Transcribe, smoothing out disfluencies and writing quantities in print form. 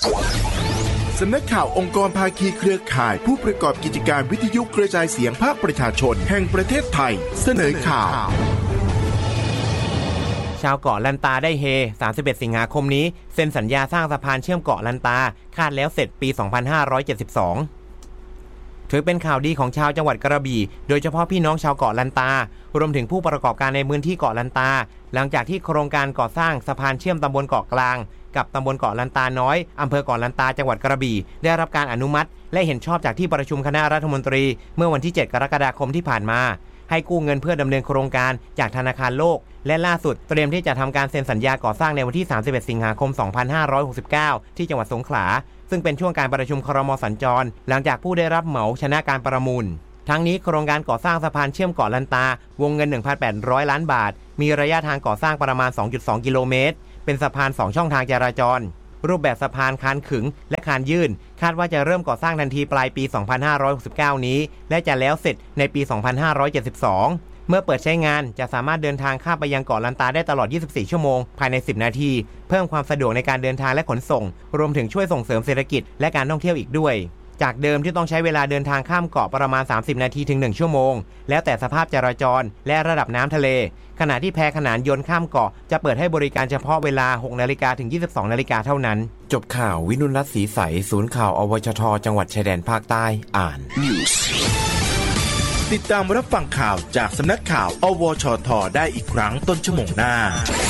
สำนักข่าวองค์กรภาคีเครือข่ายผู้ประกอบกิจการวิทยุกระจายเสียงภาคประชาชนแห่งประเทศไทยเสนอข่าวชาวเกาะลันตาได้เฮ31สิงหาคมนี้เซ็นสัญญาสร้างสะพานเชื่อมเกาะลันตาคาดแล้วเสร็จปี 2572ถือเป็นข่าวดีของชาวจังหวัดกระบี่โดยเฉพาะพี่น้องชาวเกาะลันตารวมถึงผู้ประกอบการในพื้นที่เกาะลันตาหลังจากที่โครงการก่อสร้างสะพานเชื่อมตำบลเกาะกลางกับตำบลเกาะลันตาน้อยอำเภอเกาะลันตาจังหวัดกระบี่ได้รับการอนุมัติและเห็นชอบจากที่ประชุมคณะรัฐมนตรีเมื่อวันที่7กรกฎาคมที่ผ่านมาให้กู้เงินเพื่อดำเนินโครงการจากธนาคารโลกและล่าสุดเตรียมที่จะทำการเซ็นสัญญาก่อสร้างในวันที่31สิงหาคม2569ที่จังหวัดสงขลาซึ่งเป็นช่วงการประชุมครม.สัญจรหลังจากผู้ได้รับเหมาชนะการประมูลทั้งนี้โครงการก่อสร้างสะพานเชื่อมเกาะลันตาวงเงิน 1,800 ล้านบาทมีระยะทางก่อสร้างประมาณ 2.2 กิโลเมตรเป็นสะพาน2ช่องทางจราจรรูปแบบสะพานคานขึงและคานยื่นคาดว่าจะเริ่มก่อสร้างทันทีปลายปี 2569 นี้และจะแล้วเสร็จในปี 2572 เมื่อเปิดใช้งานจะสามารถเดินทางข้ามไปยังเกาะลันตาได้ตลอด 24 ชั่วโมงภายใน 10 นาทีเพิ่มความสะดวกในการเดินทางและขนส่งรวมถึงช่วยส่งเสริมเศรษฐกิจและการท่องเที่ยวอีกด้วยจากเดิมที่ต้องใช้เวลาเดินทางข้ามเกาะประมาณ 30 นาทีถึง 1 ชั่วโมงแล้วแต่สภาพจราจรและระดับน้ำทะเลขณะที่แพขนานยนต์ข้ามเกาะจะเปิดให้บริการเฉพาะเวลา 6 นาฬิกาถึง 22 นาฬิกาเท่านั้นจบข่าววินุรัตน์ศรีใสศูนย์ข่าวอวชทจังหวัดชายแดนภาคใต้อ่านติดตามรับฟังข่าวจากสำนักข่าวอวชทได้อีกครั้งต้นชั่วโมงหน้า